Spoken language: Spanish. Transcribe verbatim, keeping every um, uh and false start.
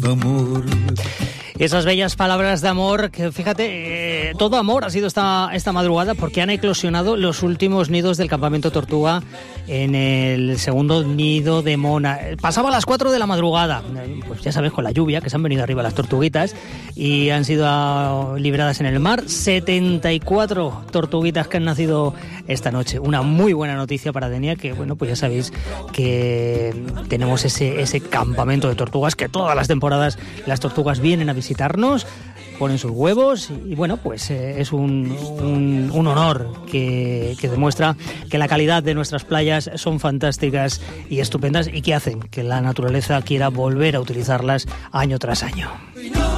amor. Esas bellas palabras de amor, que fíjate, eh, todo amor ha sido esta, esta madrugada porque han eclosionado los últimos nidos del campamento Tortuga en el segundo nido de Mona. Pasaba a las cuatro de la madrugada, pues ya sabes, con la lluvia, que se han venido arriba las tortuguitas y han sido uh, liberadas en el mar. setenta y cuatro tortuguitas que han nacido esta noche. Una muy buena noticia para Denia, que bueno, pues ya sabéis que tenemos ese, ese campamento de tortugas, que todas las temporadas las tortugas vienen a visitar visitarnos, ponen sus huevos y, y bueno, pues eh, es un, un, un honor que, que demuestra que la calidad de nuestras playas son fantásticas y estupendas y que hacen que la naturaleza quiera volver a utilizarlas año tras año.